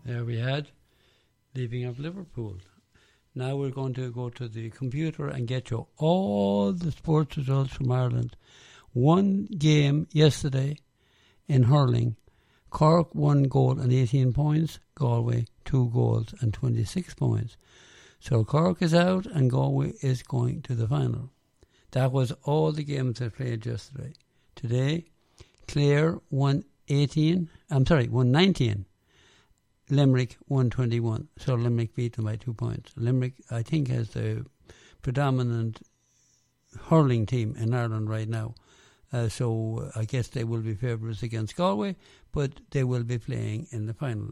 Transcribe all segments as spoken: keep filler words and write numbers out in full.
There we had Leaving of Liverpool. Now we're going to go to the computer and get you all the sports results from Ireland. One game yesterday in hurling. Cork one goal and eighteen points. Galway two goals and twenty-six points. So Cork is out and Galway is going to the final. That was all the games they played yesterday. Today, Clare won eighteen. I'm sorry, won nineteen. Limerick won twenty-one. So Limerick beat them by two points. Limerick, I think, has the predominant hurling team in Ireland right now. Uh, so I guess they will be favourites against Galway, but they will be playing in the final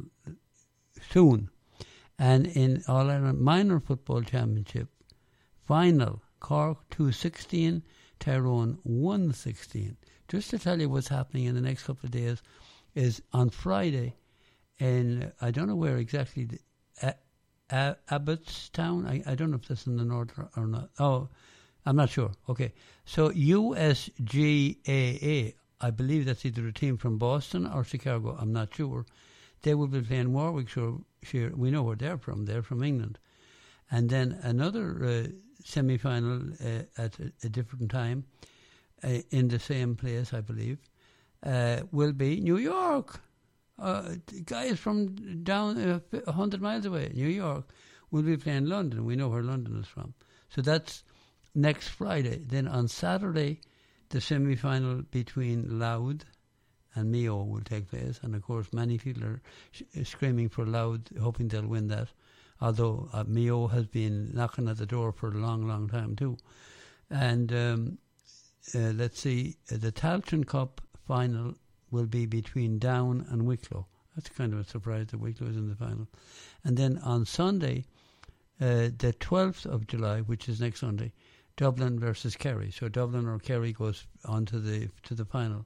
soon. And in All Ireland Minor Football Championship final, Cork two sixteen, Tyrone one sixteen. Just to tell you what's happening in the next couple of days is on Friday in, I don't know where exactly, the, uh, uh, Abbottstown. I, I don't know if that's in the north or, or not. Oh, I'm not sure. Okay. So U S G A A, I believe that's either a team from Boston or Chicago. I'm not sure. They will be playing Warwickshire. We know where they're from. They're from England. And then another uh, semi-final uh, at a, a different time uh, in the same place, I believe, uh, will be New York. Uh, guys from down uh, one hundred miles away, New York, will be playing London. We know where London is from. So that's next Friday. Then on Saturday, the semi-final between Louth and Mayo will take place. And, of course, many people are sh- screaming for Louth, hoping they'll win that. Although uh, Mayo has been knocking at the door for a long, long time too. And um, uh, let's see, uh, the Tailteann Cup final will be between Down and Wicklow. That's kind of a surprise that Wicklow is in the final. And then on Sunday, uh, the twelfth of July, which is next Sunday, Dublin versus Kerry. So Dublin or Kerry goes on to the to the final.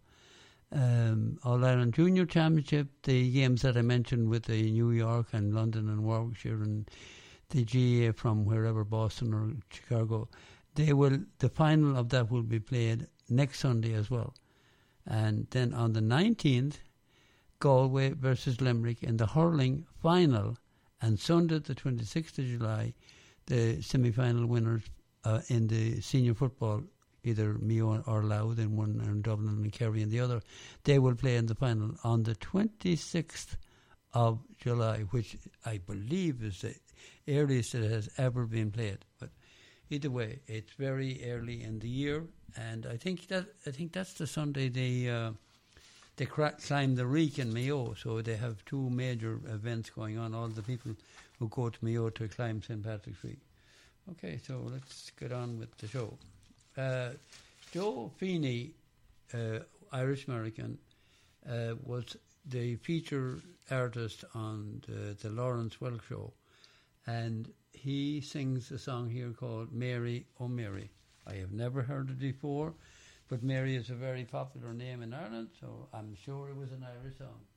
Um, All Ireland Junior Championship, the games that I mentioned with the New York and London and Warwickshire and the G A A from wherever, Boston or Chicago, they will. The final of that will be played next Sunday as well. And then on the nineteenth, Galway versus Limerick in the hurling final, and Sunday the twenty-sixth of July, the semi-final winners uh, in the senior football, either Mayo or Louth in one, and Dublin and Kerry in the other, they will play in the final on the twenty-sixth of July, which I believe is the earliest that has ever been played. But either way, it's very early in the year, and I think that I think that's the Sunday they uh, they cra- climb the Reek in Mayo, so they have two major events going on. All the people who go to Mayo to climb Saint Patrick's Reek. Okay, so let's get on with the show. Uh, Joe Feeney, uh, Irish-American, uh, was the feature artist on the, the Lawrence Welk Show, and he sings a song here called Mary, Oh Mary. I have never heard it before, but Mary is a very popular name in Ireland, so I'm sure it was an Irish song.